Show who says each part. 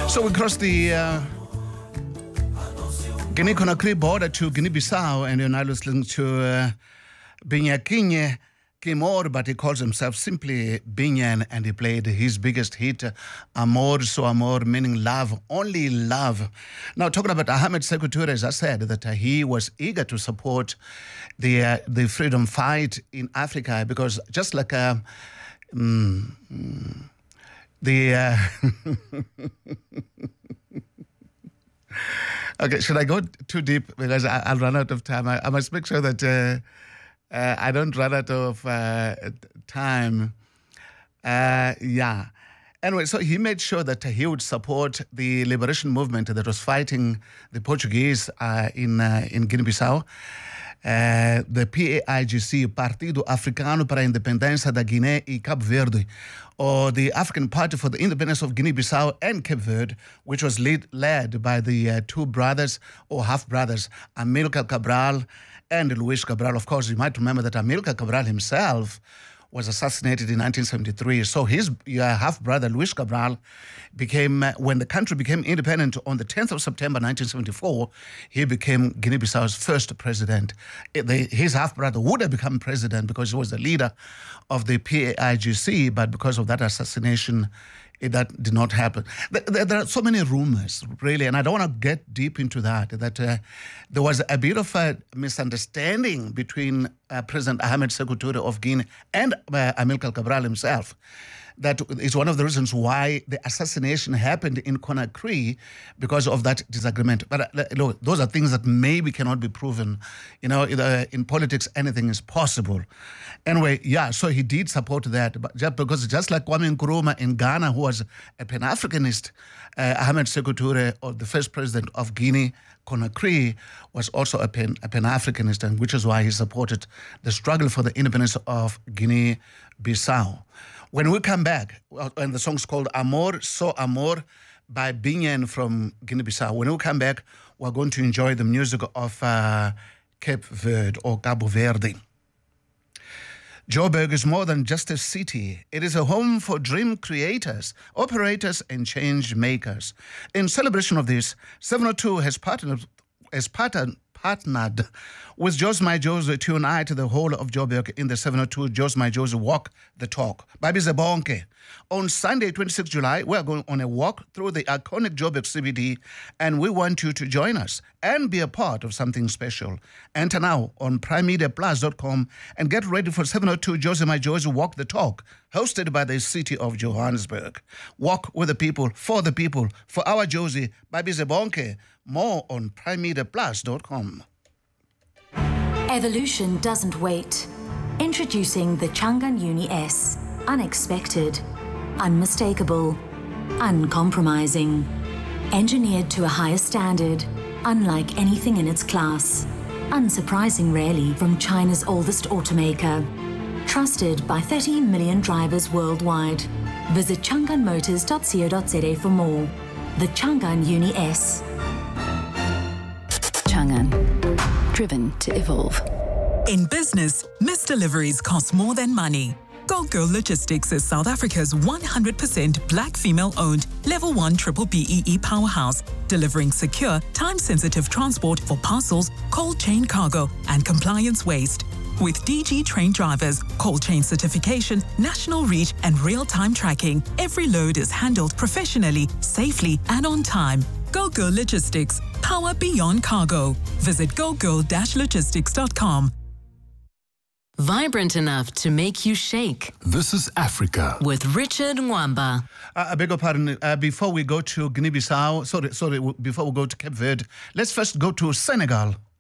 Speaker 1: So we crossed the Guinea-Conakry border to Guinea-Bissau, and you're now listening to Binyakinye Kimor, but he calls himself simply Binyan, and he played his biggest hit, Amor So Amor, meaning love, only love. Now, talking about Ahmed Sekou Toure, as I said, that he was eager to support the freedom fight in Africa, because just like Okay, should I go too deep? Because I'll run out of time. I must make sure that I don't run out of time. Anyway, so he made sure that he would support the liberation movement that was fighting the Portuguese in Guinea-Bissau. The PAIGC, Partido Africano para a Independência da Guiné e Cabo Verde, or the African Party for the Independence of Guinea-Bissau and Cape Verde, which was led by the two brothers or half-brothers, Amílcar Cabral and Luis Cabral. Of course, you might remember that Amílcar Cabral himself was assassinated in 1973. So his half-brother, Luis Cabral, when the country became independent on the 10th of September 1974, he became Guinea-Bissau's first president. His half-brother would have become president because he was the leader of the PAIGC, but because of that assassination, that did not happen. There are so many rumors, really, and I don't want to get deep into that there was a bit of a misunderstanding between President Ahmed Sekou Toure of Guinea and Amílcar Cabral himself. That is one of the reasons why the assassination happened in Conakry, because of that disagreement. But look, those are things that maybe cannot be proven. You know, in politics, anything is possible. Anyway, so he did support that. But just like Kwame Nkrumah in Ghana, who was a Pan-Africanist, Ahmed Sekou Toure, or the first president of Guinea, Conakry, was also a Pan-Africanist, and which is why he supported the struggle for the independence of Guinea-Bissau. When we come back, and the song's called Amor So Amor by Binyan from Guinea-Bissau. When we come back, we're going to enjoy the music of Cape Verde or Cabo Verde. Joburg is more than just a city. It is a home for dream creators, operators, and change makers. In celebration of this, 702 has partnered with Jos My Jozi to unite the whole of Joburg in the 702 Jos My Jozi Walk the Talk by Bizebonke. On Sunday, 26 July, we are going on a walk through the iconic Joburg CBD, and we want you to join us and be a part of something special. Enter now on primemediaplus.com and get ready for 702 Jos My Jozi Walk the Talk, hosted by the city of Johannesburg. Walk with the people, for our Jozi by Bizebonke. More on primemediaplus.com.
Speaker 2: Evolution doesn't wait. Introducing the Changan Uni S. Unexpected, unmistakable, uncompromising. Engineered to a higher standard, unlike anything in its class. Unsurprising, really, from China's oldest automaker. Trusted by 30 million drivers worldwide. Visit changanmotors.co.za for more. The Changan Uni S.
Speaker 3: Changan, driven to evolve.
Speaker 4: In business, missed deliveries cost more than money. Go Girl Logistics is South Africa's 100% black female-owned Level 1 Triple BEE powerhouse, delivering secure, time-sensitive transport for parcels, cold chain cargo, and compliance waste. With DG trained drivers, cold chain certification, national reach, and real-time tracking, every load is handled professionally, safely, and on time. Go Girl Logistics, power beyond cargo. Visit gogirl-logistics.com.
Speaker 5: Vibrant enough to make you shake.
Speaker 6: This is Africa.
Speaker 5: With Richard Mwamba.
Speaker 1: I beg your pardon. Before we go to Guinea-Bissau, before we go to Cape Verde, let's first go to Senegal.